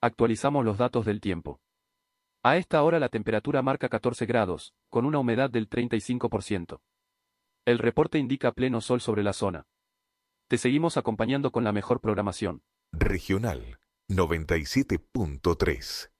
Actualizamos los datos del tiempo. A esta hora la temperatura marca 14 grados, con una humedad del 35%. El reporte indica pleno sol sobre la zona. Te seguimos acompañando con la mejor programación. Regional 97.3.